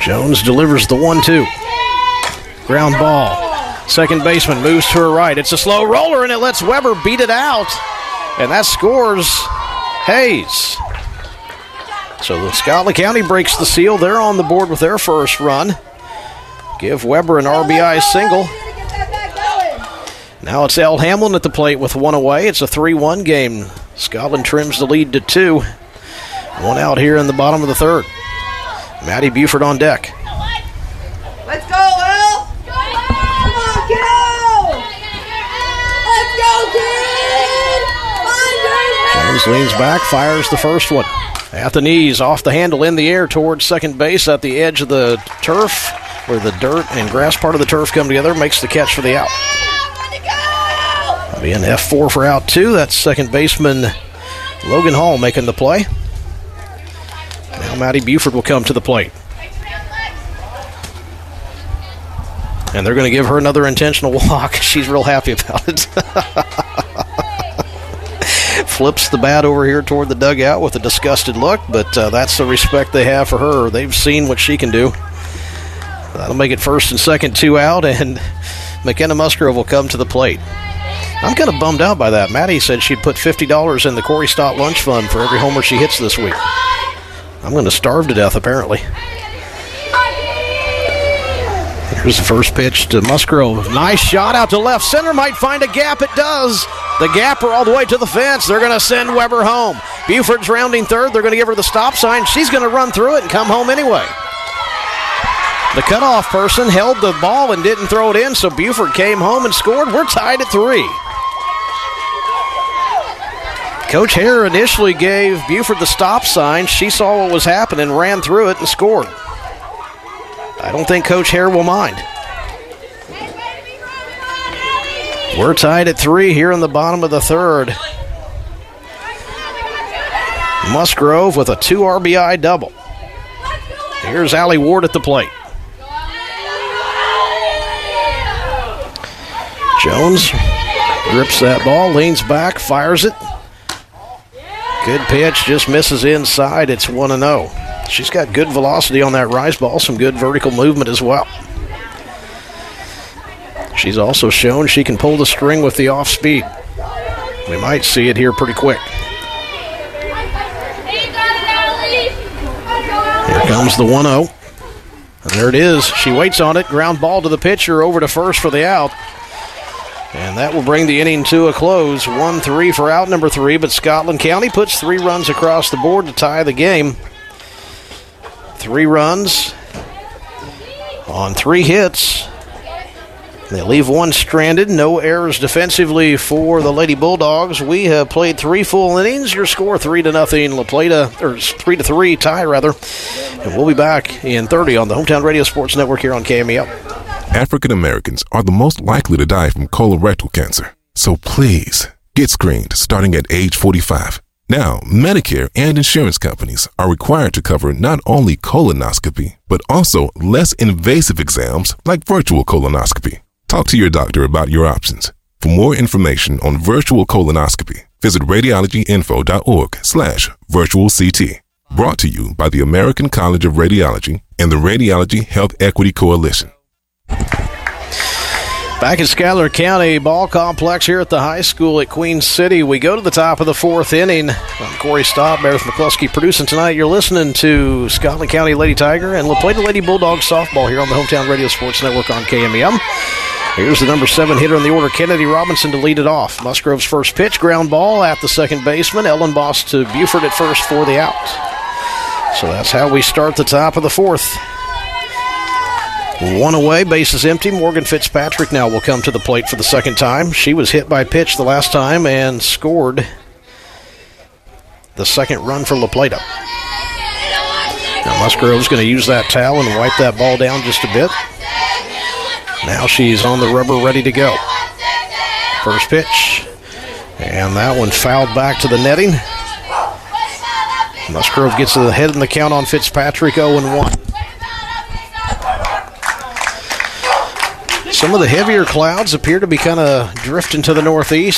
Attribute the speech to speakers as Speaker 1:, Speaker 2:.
Speaker 1: Jones delivers the 1-2. Ground ball. Second baseman moves to her right. It's a slow roller, and it lets Weber beat it out. And that scores Hayes. So the Scotland County breaks the seal. They're on the board with their first run. Give Weber an RBI single. Now it's Al Hamlin at the plate with one away. It's a 3-1 game. Scotland trims the lead to 2. One out here in the bottom of the third. Maddie Buford on deck.
Speaker 2: Let's go, Al! Come on, kiddo! Let's go, kid!
Speaker 1: Jones leans back, fires the first one. At the knees, off the handle, in the air towards second base at the edge of the turf, where the dirt and grass part of the turf come together, makes the catch for the out. That'll be an F4 for out 2. That's second baseman Logan Hall making the play. Now Maddie Buford will come to the plate. And they're going to give her another intentional walk. She's real happy about it. Flips the bat over here toward the dugout with a disgusted look, but that's the respect they have for her. They've seen what she can do. That'll make it first and second, 2 out, and McKenna Musgrove will come to the plate. I'm kind of bummed out by that. Maddie said she'd put $50 in the Corey Stott Lunch Fund for every homer she hits this week. I'm going to starve to death, apparently. Here's the first pitch to Musgrove. Nice shot out to left center. Might find a gap. It does. The gapper all the way to the fence. They're going to send Weber home. Buford's rounding third. They're going to give her the stop sign. She's going to run through it and come home anyway. The cutoff person held the ball and didn't throw it in, so Buford came home and scored. We're tied at 3. Coach Hare initially gave Buford the stop sign. She saw what was happening, ran through it, and scored. I don't think Coach Hare will mind. We're tied at 3 here in the bottom of the third. Musgrove with a 2 RBI double. Here's Allie Ward at the plate. Jones grips that ball, leans back, fires it. Good pitch, just misses inside. It's 1-0. She's got good velocity on that rise ball, some good vertical movement as well. She's also shown she can pull the string with the off speed. We might see it here pretty quick. Here comes the 1-0. And there it is. She waits on it. Ground ball to the pitcher, over to first for the out. And that will bring the inning to a close. 1-3 for out number 3, but Scotland County puts 3 runs across the board to tie the game. 3 runs on 3 hits. They leave 1 stranded. No errors defensively for the Lady Bulldogs. We have played 3 full innings. Your score 3-0 La Plata, or 3-3 tie rather. And we'll be back in 30 on the Hometown Radio Sports Network here on KMEL.
Speaker 3: African Americans are the most likely to die from colorectal cancer. So please, get screened starting at age 45. Now, Medicare and insurance companies are required to cover not only colonoscopy, but also less invasive exams like virtual colonoscopy. Talk to your doctor about your options. For more information on virtual colonoscopy, visit radiologyinfo.org/virtualct. Brought to you by the American College of Radiology and the Radiology Health Equity Coalition.
Speaker 1: Back at Schuyler County Ball Complex here at the high school at Queen City. We go to the top of the 4th inning. I'm Corey Stott, Meredith McCluskey producing tonight. You're listening to Scotland County Lady Tiger and La Plata Lady Bulldogs softball here on the Hometown Radio Sports Network on KMEM. Here's the number 7 hitter in the order, Kennedy Robinson, to lead it off. Musgrove's first pitch, ground ball at the second baseman. Ellen Boss to Buford at first for the out. So that's how we start the top of the 4th. 1 away, bases empty. Morgan Fitzpatrick now will come to the plate for the second time. She was hit by pitch the last time and scored the second run for La Plata. Now Musgrove's going to use that towel and wipe that ball down just a bit. Now she's on the rubber, ready to go. First pitch, and that one fouled back to the netting. Musgrove gets ahead in the count on Fitzpatrick, 0-1. Some of the heavier clouds appear to be kind of drifting to the northeast.